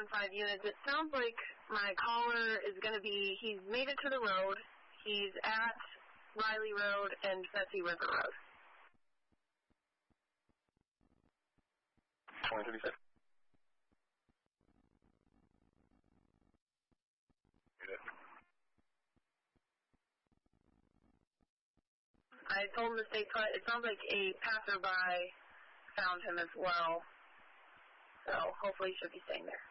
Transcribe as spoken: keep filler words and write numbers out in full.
seven five units. It sounds like my caller is going to be, he's made it to the road. He's at Riley Road and Betsy River Road. twenty thirty-six. I told him to stay put. It sounds like a passerby found him as well. So hopefully he should be staying there.